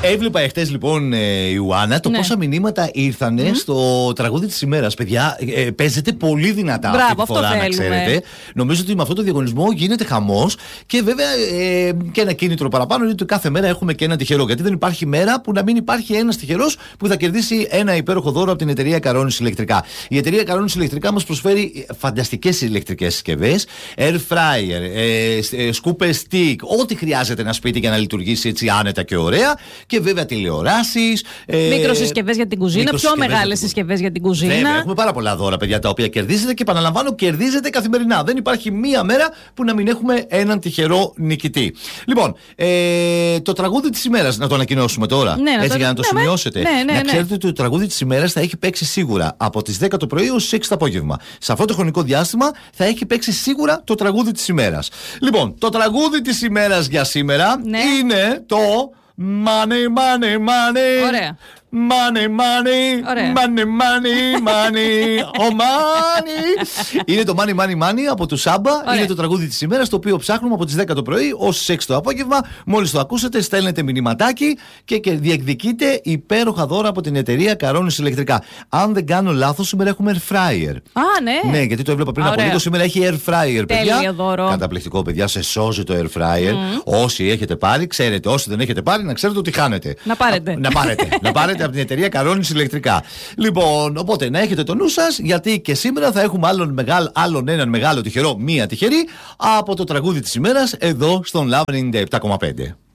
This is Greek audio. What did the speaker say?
Έβλεπα εχθές λοιπόν, Ιωάννα, το πόσα μηνύματα ήρθανε στο τραγούδι της ημέρας. Παιδιά, παίζεται πολύ δυνατά. Μπράβο, αυτή τη φορά, να ξέρετε. Νομίζω ότι με αυτό το διαγωνισμό γίνεται χαμός. Και βέβαια και ένα κίνητρο παραπάνω είναι ότι κάθε μέρα έχουμε και ένα τυχερό. Γιατί δεν υπάρχει μέρα που να μην υπάρχει ένας τυχερός που θα κερδίσει ένα υπέροχο δώρο από την εταιρεία Καρόνις Ηλεκτρικά. Η εταιρεία Καρόνις Ηλεκτρικά μας προσφέρει φανταστικές ηλεκτρικές συσκευές, air fryer, scooper stick, ό,τι χρειάζεται ένα σπίτι για να λειτουργήσει έτσι άνετα και ωραία. Και βέβαια τηλεοράσεις. Μικροσυσκευές για την κουζίνα, πιο μεγάλες συσκευές για την κουζίνα. Βέβαια, έχουμε πάρα πολλά δώρα, παιδιά, τα οποία κερδίζετε και επαναλαμβάνω, κερδίζετε καθημερινά. Δεν υπάρχει μία μέρα που να μην έχουμε έναν τυχερό νικητή. Λοιπόν, το τραγούδι της ημέρας να το ανακοινώσουμε τώρα. Ναι, έτσι, για να το σημειώσετε. Ναι. Ξέρετε ότι το τραγούδι της ημέρας θα έχει παίξει σίγουρα από τις 10 το πρωί ως τις 6 το απόγευμα. Σε αυτό το χρονικό διάστημα θα έχει παίξει σίγουρα το τραγούδι της ημέρας. Λοιπόν, το τραγούδι της ημέρας για σήμερα είναι το Money, money, money. Ωραία. Money, money, Ωραία. money, money, money, oh money. Είναι το money, money, money από του Σάμπα. Ωραία. Είναι το τραγούδι της ημέρας, το οποίο ψάχνουμε από τις 10 το πρωί ως τις 6 το απόγευμα. Μόλις το ακούσετε, στέλνετε μηνυματάκι και διεκδικείτε υπέροχα δώρα από την εταιρεία Καρόνις Ηλεκτρικά. Αν δεν κάνω λάθος, σήμερα έχουμε air fryer. Α, ναι. Ναι, γιατί το έβλεπα πριν από λίγο. Σήμερα έχει air fryer, παιδιά. Τέλειο δώρο. Καταπληκτικό, παιδιά, σε σώζει το air fryer. Όσοι έχετε πάρει, ξέρετε. Όσοι δεν έχετε πάρει, να ξέρετε ότι χάνετε. Να πάρετε. Να πάρετε από την εταιρεία Καρόνις Ηλεκτρικά. Λοιπόν, οπότε να έχετε το νου σας, γιατί και σήμερα θα έχουμε άλλον έναν μεγάλο τυχερό, μία τυχερή από το τραγούδι της ημέρας εδώ στον Love 97,5.